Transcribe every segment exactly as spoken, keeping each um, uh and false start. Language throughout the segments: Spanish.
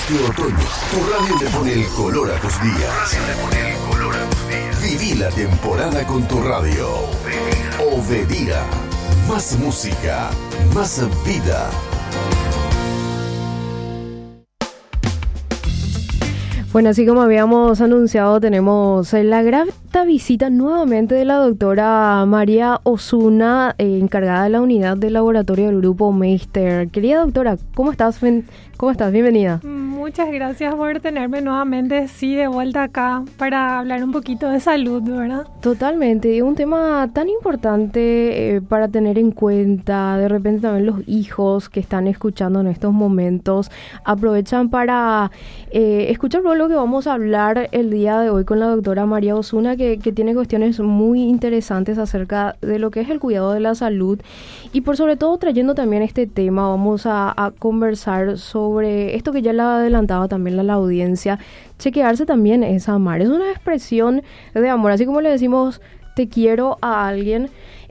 Este otoño, tu radio le pone el color a tus días. Viví la temporada con tu radio. Obedira. Más música, más vida. Bueno, así como habíamos anunciado, tenemos la grata visita nuevamente de la doctora María Osuna, eh, encargada de la unidad de laboratorio del Grupo Meister. Querida doctora, ¿cómo estás? ¿Cómo estás? Bienvenida. Muchas gracias por tenerme nuevamente, sí, de vuelta acá para hablar un poquito de salud, ¿verdad? Totalmente, un tema tan importante eh, para tener en cuenta. De repente también los hijos que están escuchando en estos momentos aprovechan para eh, escuchar lo que vamos a hablar el día de hoy con la doctora María Osuna, que, que tiene cuestiones muy interesantes acerca de lo que es el cuidado de la salud y por sobre todo trayendo también este tema. Vamos a, a conversar sobre esto que ya le adelantaba también a la audiencia. Chequearse también es amar, es una expresión de amor, así como le decimos te quiero a alguien,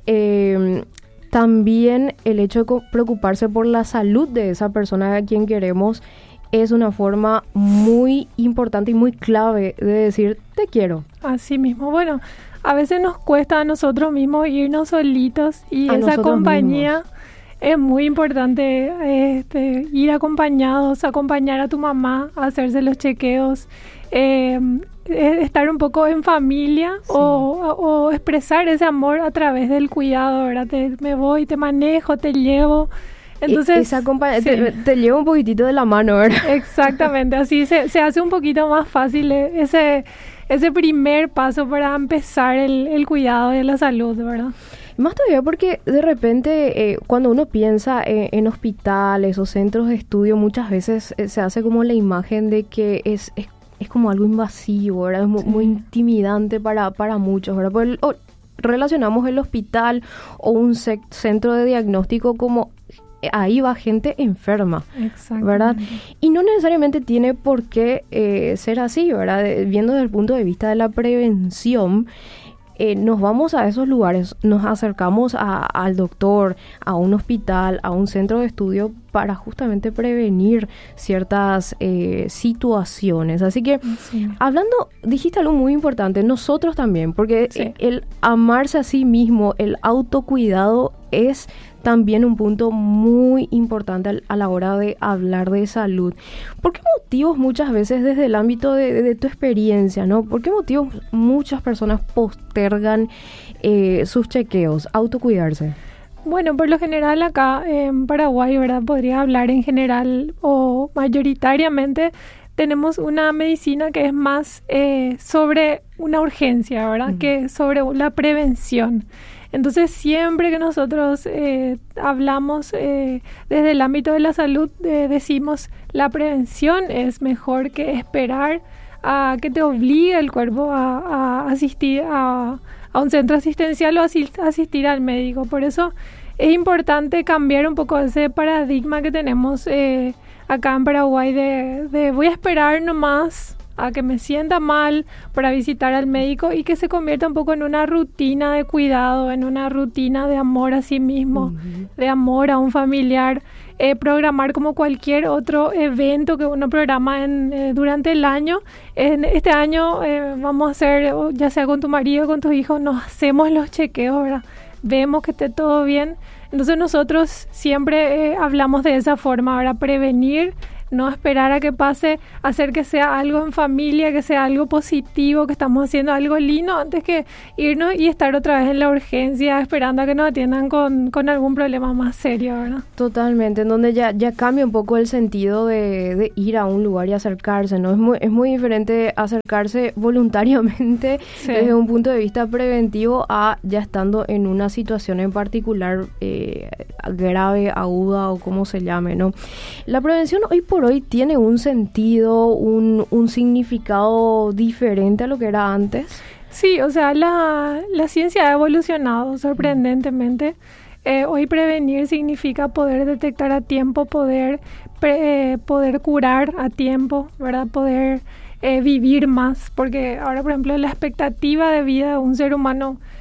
eh, también el hecho de preocuparse por la salud de esa persona a quien queremos es una forma muy importante y muy clave de decir te quiero. Así mismo, bueno, a veces nos cuesta a nosotros mismos irnos solitos y a esa compañía mismos. Es muy importante este, ir acompañados, acompañar a tu mamá a hacerse los chequeos, eh, estar un poco en familia, sí. o, o expresar ese amor a través del cuidado, ¿verdad? Te, me voy, te manejo, te llevo. Entonces, Esa compa- sí. te, te llevo un poquitito de la mano, ¿verdad? Exactamente, así se, se hace un poquito más fácil ese, ese primer paso para empezar el, el cuidado de la salud, ¿verdad? Más todavía porque de repente eh, cuando uno piensa eh, en hospitales o centros de estudio, muchas veces eh, se hace como la imagen de que es, es, es como algo invasivo, ¿verdad? Es muy, sí. muy intimidante para, para muchos, ¿verdad? Porque el, o, relacionamos el hospital o un sec- centro de diagnóstico como ahí va gente enferma, ¿verdad? Y no necesariamente tiene por qué eh, ser así, ¿verdad? Viendo desde el punto de vista de la prevención, eh, nos vamos a esos lugares, nos acercamos a, al doctor, a un hospital, a un centro de estudio para justamente prevenir ciertas eh, situaciones. Así que, sí. hablando, dijiste algo muy importante, nosotros también, porque sí. el amarse a sí mismo, el autocuidado es también un punto muy importante a la hora de hablar de salud. ¿Por qué motivos muchas veces desde el ámbito de, de, de tu experiencia, ¿no? ¿Por qué motivos muchas personas postergan eh, sus chequeos, autocuidarse? Bueno, por lo general acá en Paraguay, ¿verdad? Podría hablar en general o mayoritariamente tenemos una medicina que es más eh, sobre una urgencia, ¿verdad? Mm. Que sobre la prevención. Entonces, siempre que nosotros eh, hablamos eh, desde el ámbito de la salud, eh, decimos la prevención es mejor que esperar a que te obligue el cuerpo a, a asistir a, a un centro asistencial o asist, asistir al médico. Por eso es importante cambiar un poco ese paradigma que tenemos eh, acá en Paraguay de, de voy a esperar nomás a que me sienta mal para visitar al médico y que se convierta un poco en una rutina de cuidado, en una rutina de amor a sí mismo, uh-huh. de amor a un familiar, eh, programar como cualquier otro evento que uno programa en, eh, durante el año. En este año eh, vamos a hacer, ya sea con tu marido, con tus hijos, nos hacemos los chequeos, ¿verdad? Vemos que esté todo bien. Entonces nosotros siempre eh, hablamos de esa forma, ¿verdad? Prevenir, no esperar a que pase, hacer que sea algo en familia, que sea algo positivo, que estamos haciendo algo lindo antes que irnos y estar otra vez en la urgencia esperando a que nos atiendan con, con algún problema más serio, ¿verdad? Totalmente, en donde ya, ya cambia un poco el sentido de, de ir a un lugar y acercarse, ¿no? Es muy, es muy diferente acercarse voluntariamente sí. desde un punto de vista preventivo a ya estando en una situación en particular eh, grave, aguda o como se llame, ¿no? La prevención hoy por hoy tiene un sentido, un, un significado diferente a lo que era antes. Sí, o sea, la, la ciencia ha evolucionado sorprendentemente. Eh, hoy prevenir significa poder detectar a tiempo, poder, pre, eh, poder curar a tiempo, ¿verdad? Poder eh, vivir más, porque ahora, por ejemplo, la expectativa de vida de un ser humano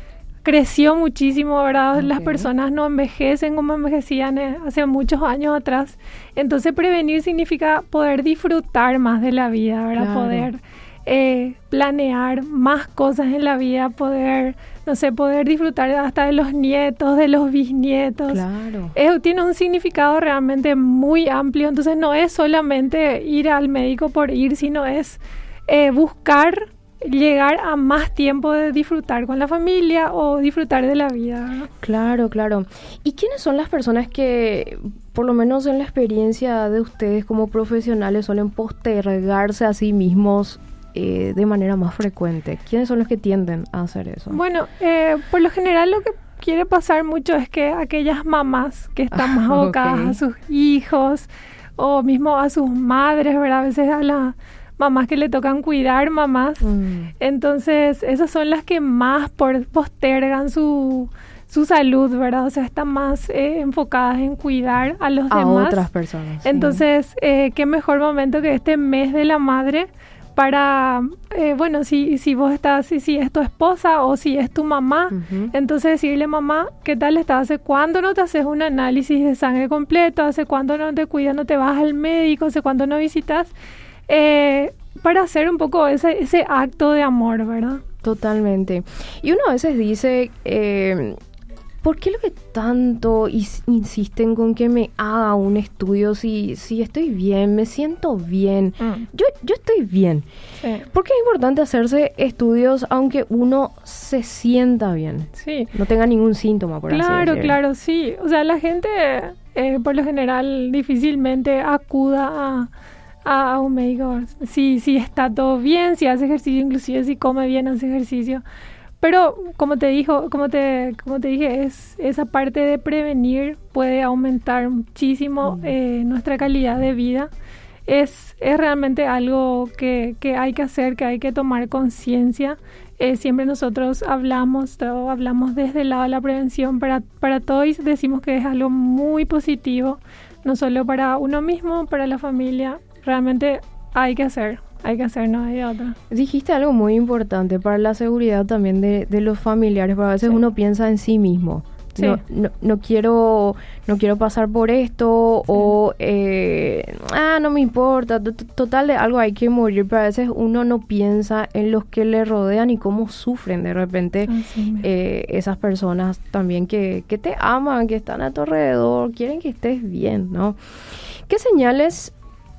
creció muchísimo, ¿verdad? Okay. Las personas no envejecen como envejecían eh, hace muchos años atrás. Entonces, prevenir significa poder disfrutar más de la vida, ¿verdad? Claro. Poder eh, planear más cosas en la vida, poder, no sé, poder disfrutar hasta de los nietos, de los bisnietos. Claro. Eh, tiene un significado realmente muy amplio. Entonces, no es solamente ir al médico por ir, sino es eh, buscar llegar a más tiempo de disfrutar con la familia o disfrutar de la vida, ¿no? Claro, claro. ¿Y quiénes son las personas que, por lo menos en la experiencia de ustedes como profesionales, suelen postergarse a sí mismos eh, de manera más frecuente? ¿Quiénes son los que tienden a hacer eso? Bueno, eh, por lo general lo que quiere pasar mucho es que aquellas mamás que están Ah, más abocadas ok. a sus hijos o mismo a sus madres, ¿verdad? A veces a las mamás que le tocan cuidar mamás. Mm. Entonces, esas son las que más por, postergan su, su salud, ¿verdad? O sea, están más eh, enfocadas en cuidar a los A demás. otras personas. Sí. Entonces, eh, qué mejor momento que este mes de la madre para, eh, bueno, si, si vos estás, si, si es tu esposa o si es tu mamá, Ujú. entonces decirle, mamá, ¿qué tal estás? ¿Hace cuándo no te haces un análisis de sangre completo? ¿Hace cuándo no te cuidas, no te vas al médico? ¿Hace cuándo no visitas? Eh, para hacer un poco ese, ese acto de amor, ¿verdad? Totalmente. Y uno a veces dice, eh, ¿por qué lo que tanto is- insisten con que me haga un estudio si, si estoy bien, me siento bien? Mm. Yo, yo estoy bien. Sí. ¿Por qué es importante hacerse estudios aunque uno se sienta bien? Sí. No tenga ningún síntoma, por así Claro, decir. claro, sí. O sea, la gente eh, por lo general difícilmente acuda a, a un médico si, si está todo bien, si hace ejercicio, inclusive si come bien, hace ejercicio. Pero como te dijo, como te, como te dije, es esa parte de prevenir puede aumentar muchísimo Mm. eh, nuestra calidad de vida. Es, es realmente algo que, que hay que hacer, que hay que tomar conciencia. Eh, siempre nosotros hablamos, todo, hablamos desde el lado de la prevención para, para todos y decimos que es algo muy positivo, no solo para uno mismo, para la familia. Realmente hay que hacer, hay que hacer, no hay de otra. Dijiste algo muy importante para la seguridad también de, de los familiares, porque a veces Sí. uno piensa en sí mismo. Sí. No, no, no quiero no quiero pasar por esto o eh, ah no me importa, t- t- total de algo hay que morir, pero a veces uno no piensa en los que le rodean y cómo sufren de repente Así mismo. eh, esas personas también que, que te aman, que están a tu alrededor, quieren que estés bien, ¿no? ¿Qué señales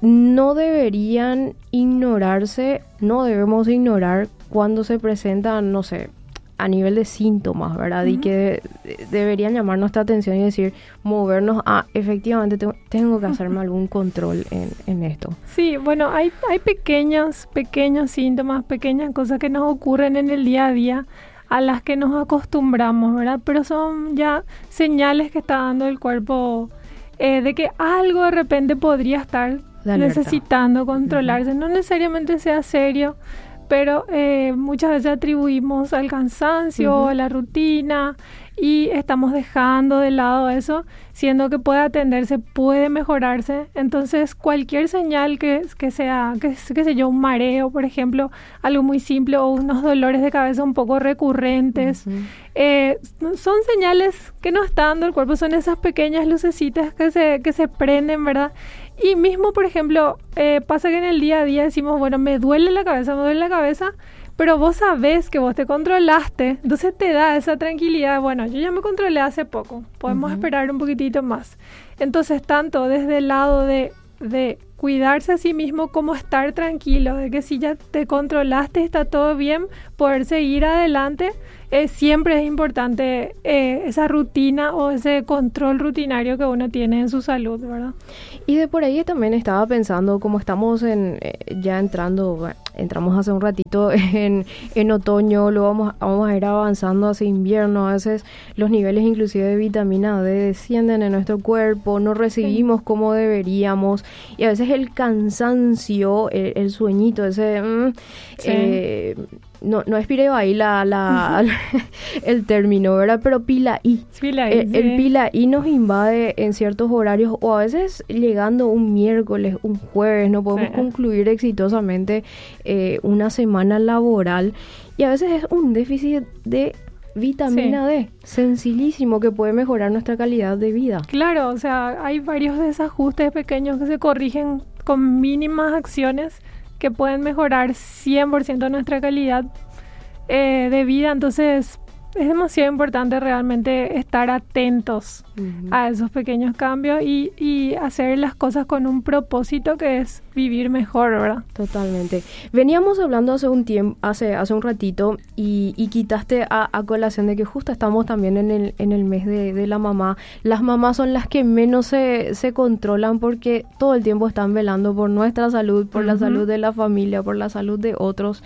no deberían ignorarse, no debemos ignorar cuando se presentan, no sé, a nivel de síntomas, ¿verdad? Y Ujú. que de- deberían llamar nuestra atención y decir, movernos a, efectivamente, tengo, tengo que hacerme algún control en, en esto. Sí, bueno, hay, hay pequeños, pequeños síntomas, pequeñas cosas que nos ocurren en el día a día a las que nos acostumbramos, ¿verdad? Pero son ya señales que está dando el cuerpo eh, de que algo de repente podría estar De alerta. necesitando controlarse. No necesariamente sea serio, pero eh, muchas veces atribuimos al cansancio, Ujú. a la rutina y estamos dejando de lado eso, siendo que puede atenderse, puede mejorarse. Entonces, cualquier señal que, que sea, que, qué sé yo, un mareo, por ejemplo, algo muy simple, o unos dolores de cabeza un poco recurrentes, Ujú. eh, son señales que nos está dando el cuerpo, son esas pequeñas lucecitas que se, que se prenden, ¿verdad? Y mismo, por ejemplo, eh, pasa que en el día a día decimos, bueno, me duele la cabeza, me duele la cabeza, pero vos sabés que vos te controlaste, entonces te da esa tranquilidad, bueno, yo ya me controlé hace poco, podemos Ujú. esperar un poquitito más. Entonces, tanto desde el lado de, de cuidarse a sí mismo como estar tranquilo, de que si ya te controlaste, está todo bien, poder seguir adelante. Eh, siempre es importante eh, esa rutina o ese control rutinario que uno tiene en su salud, ¿verdad? Y de por ahí también estaba pensando, como estamos en eh, ya entrando, bueno, entramos hace un ratito en, en otoño, luego vamos, vamos a ir avanzando hacia invierno, a veces los niveles inclusive de vitamina D descienden en nuestro cuerpo, no recibimos como deberíamos, y a veces el cansancio, el, el sueñito, ese... mm, Sí. eh, no, no es ahí la, la, el término, ¿verdad? Pero pila I. Sí, la El, el hice. pila I nos invade en ciertos horarios o a veces llegando un miércoles, un jueves, no podemos Sí. concluir exitosamente eh, una semana laboral y a veces es un déficit de vitamina Sí. D, sencillísimo, que puede mejorar nuestra calidad de vida. Claro, o sea, hay varios desajustes pequeños que se corrigen con mínimas acciones que pueden mejorar cien por ciento nuestra calidad eh, de vida. Entonces, es demasiado importante realmente estar atentos Ujú. a esos pequeños cambios y, y hacer las cosas con un propósito que es vivir mejor, ¿verdad? Totalmente. Veníamos hablando hace un tiempo, hace, hace un ratito, y, y quitaste a, a colación de que justo estamos también en el, en el mes de, de la mamá. Las mamás son las que menos se, se controlan porque todo el tiempo están velando por nuestra salud, por la Ujú. salud de la familia, por la salud de otros.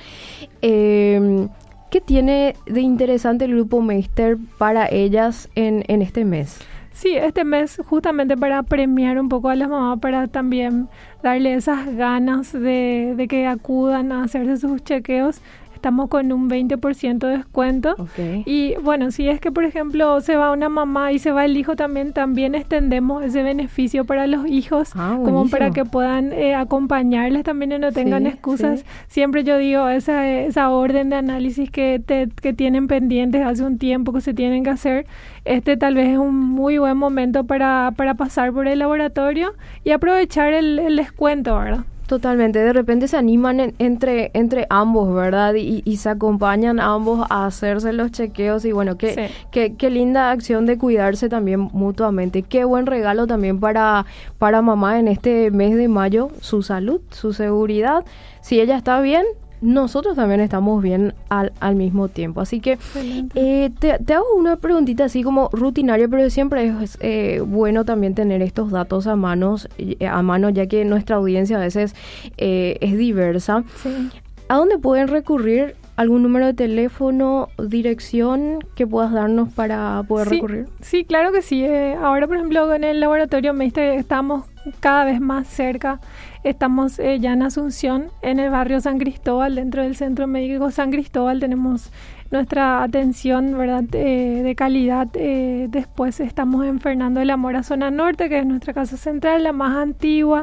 Eh, ¿Qué tiene de interesante el Grupo Meister para ellas en, en este mes? Sí, este mes justamente para premiar un poco a las mamás, para también darle esas ganas de, de que acudan a hacerse sus chequeos. Estamos con un veinte por ciento de descuento. Okay. Y bueno, si es que por ejemplo se va una mamá y se va el hijo también, también extendemos ese beneficio para los hijos, Ah, como buenísimo. para que puedan eh, acompañarles también y no tengan Sí, excusas. sí. Siempre yo digo, esa, esa orden de análisis que, te, que tienen pendientes hace un tiempo que se tienen que hacer, este tal vez es un muy buen momento para, para pasar por el laboratorio y aprovechar el, el descuento, ¿verdad? Totalmente, de repente se animan en- entre entre ambos, ¿verdad? Y, y se acompañan ambos a hacerse los chequeos y bueno, qué, Sí. qué, qué linda acción de cuidarse también mutuamente. Qué buen regalo también para, para mamá en este mes de mayo, su salud, su seguridad. Si ella está bien, nosotros también estamos bien al, al mismo tiempo. Así que Excelente. eh, te, te hago una preguntita así como rutinaria, pero siempre es eh, bueno también tener estos datos a manos, eh, a mano, ya que nuestra audiencia a veces eh, es diversa. Sí. ¿A dónde pueden recurrir? ¿Algún número de teléfono, dirección que puedas darnos para poder Sí, recurrir? sí, claro que sí. Eh, ahora, por ejemplo, en el laboratorio Meister estamos cada vez más cerca. Estamos eh, ya en Asunción, en el barrio San Cristóbal, dentro del Centro Médico San Cristóbal. Tenemos nuestra atención, ¿verdad?, eh, de calidad. Eh, después estamos en Fernando de la Mora, zona norte, que es nuestra casa central, la más antigua.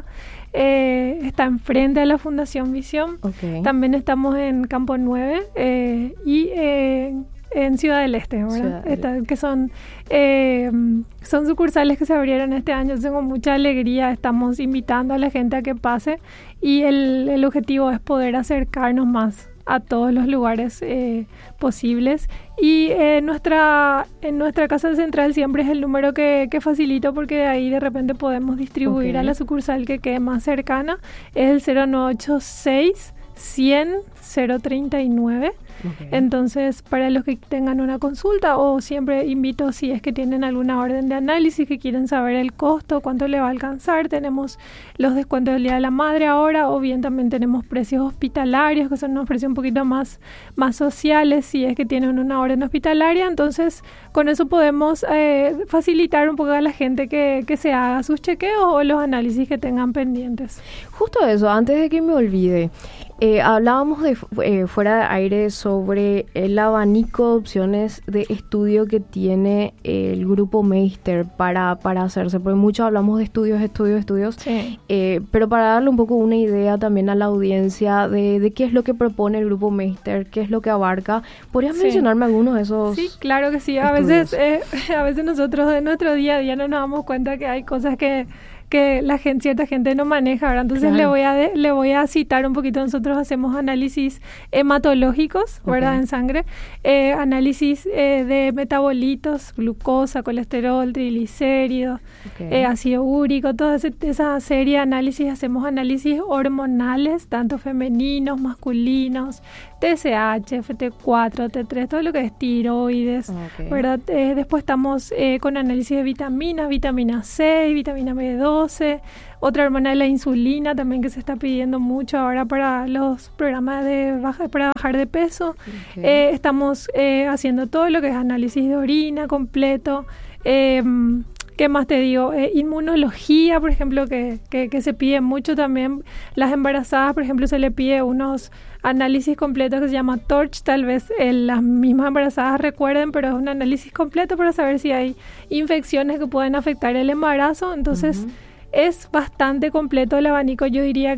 Eh, está enfrente a la Fundación Visión. Ok. También estamos en Campo nueve eh, y eh, en Ciudad del Este, ¿verdad? Ciudad del Esta- que son, eh, son sucursales que se abrieron este año. Tengo mucha alegría. Estamos invitando a la gente a que pase y el, el objetivo es poder acercarnos más a todos los lugares eh, posibles. Y eh, nuestra en nuestra casa central siempre es el número que, que facilito, porque de ahí de repente podemos distribuir Ok. a la sucursal que quede más cercana. Es el cero nueve ocho seis cien cero treinta y nueve. Ok. Entonces, para los que tengan una consulta, o siempre invito, si es que tienen alguna orden de análisis, que quieren saber el costo, cuánto le va a alcanzar, tenemos los descuentos del Día de la Madre ahora, o bien también tenemos precios hospitalarios, que son unos precios un poquito más, más sociales, si es que tienen una orden hospitalaria. Entonces, con eso podemos eh, facilitar un poco a la gente que, que se haga sus chequeos o los análisis que tengan pendientes. Justo eso, antes de que me olvide, eh, hablábamos de fu- eh, fuera de aire sobre el abanico de opciones de estudio que tiene el Grupo Meister para, para hacerse, porque mucho hablamos de estudios, estudios, estudios, Sí. eh, pero para darle un poco una idea también a la audiencia de, de qué es lo que propone el Grupo Meister, qué es lo que abarca, ¿podrías Sí. mencionarme algunos de esos? Sí, claro que sí. A estudios? veces, eh, a veces nosotros en nuestro día a día no nos damos cuenta que hay cosas que, que la gente, cierta gente no maneja, ¿verdad? Entonces Claro. le voy a de- le voy a citar un poquito. Nosotros hacemos análisis hematológicos, ¿verdad? Ok. En sangre, eh, análisis eh, de metabolitos, glucosa, colesterol, triglicéridos, Ok. eh, ácido úrico, toda ese- esa serie de análisis. Hacemos análisis hormonales, tanto femeninos, masculinos, T S H, F T cuatro, T tres, todo lo que es tiroides, Ok. ¿verdad? Eh, después estamos eh, con análisis de vitaminas, vitamina C, vitamina B doce, otra hormona de la insulina también, que se está pidiendo mucho ahora para los programas de baja, para bajar de peso. Ok. Eh, estamos eh, haciendo todo lo que es análisis de orina completo. Eh, ¿Qué más te digo? Eh, inmunología, por ejemplo, que, que, que se pide mucho también. Las embarazadas, por ejemplo, se le pide unos análisis completos que se llama TORCH. Tal vez eh, las mismas embarazadas recuerden, pero es un análisis completo para saber si hay infecciones que pueden afectar el embarazo. Entonces, Ujú. es bastante completo el abanico. Yo diría que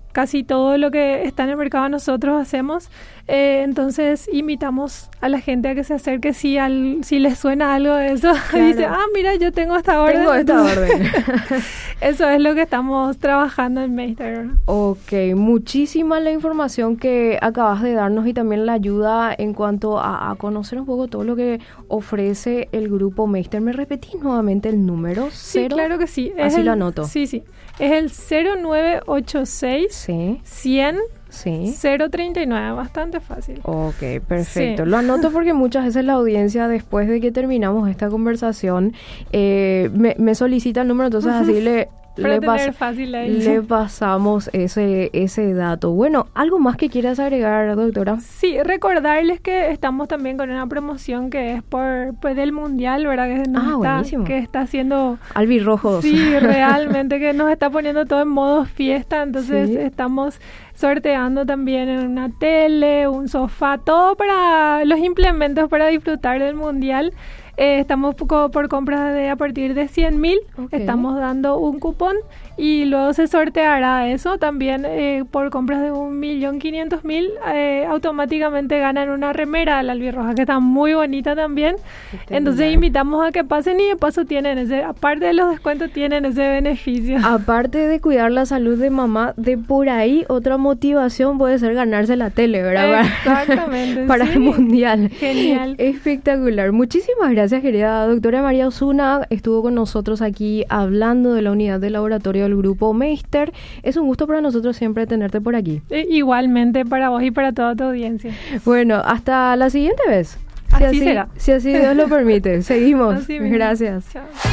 casi todo lo que está en el mercado nosotros hacemos. Eh, entonces invitamos a la gente a que se acerque si al, si les suena algo de eso. Claro. Dice, ah, mira, yo tengo esta orden. Tengo esta entonces, orden. Eso es lo que estamos trabajando en Meister. Ok, muchísima la información que acabas de darnos y también la ayuda en cuanto a, a conocer un poco todo lo que ofrece el grupo Meister. ¿Me repetís nuevamente el número? Sí, cero? claro que sí. Es Así el, lo anoto. Sí, sí. Es el cero nueve ocho seis Sí. cien Sí. cero treinta y nueve, bastante fácil. Ok, perfecto. Sí. Lo anoto porque muchas veces la audiencia, después de que terminamos esta conversación, eh, me, me solicita el número, entonces así le... Para Le, tener pas- fácil ahí. le pasamos ese, ese dato. Bueno, ¿algo más que quieras agregar, doctora? Sí, recordarles que estamos también con una promoción que es por pues, del Mundial, ¿verdad? Que, nos Ah, está, buenísimo. que está haciendo... Albirrojos. Sí, realmente que nos está poniendo todo en modo fiesta, entonces Sí. estamos sorteando también en una tele, un sofá, todo para los implementos para disfrutar del Mundial. Eh, estamos por, por compras de a partir de cien mil, Okay. estamos dando un cupón y luego se sorteará eso. También eh, por compras de un millón quinientos mil, eh, automáticamente ganan una remera de la albirroja que está muy bonita también. Entonces invitamos a que pasen y de paso tienen ese, aparte de los descuentos, tienen ese beneficio. Aparte de cuidar la salud de mamá, de por ahí otra motivación puede ser ganarse la tele, ¿verdad? Exactamente. Para sí. el Mundial. Genial. Espectacular. Muchísimas gracias, querida doctora María Osuna. Estuvo con nosotros aquí hablando de la unidad de laboratorio del grupo Meister. Es un gusto para nosotros siempre tenerte por aquí. Eh, igualmente para vos y para toda tu audiencia. Bueno, hasta la siguiente vez. Si Así así será. Si así Dios lo permite. Seguimos. Así mismo. Gracias. Chao.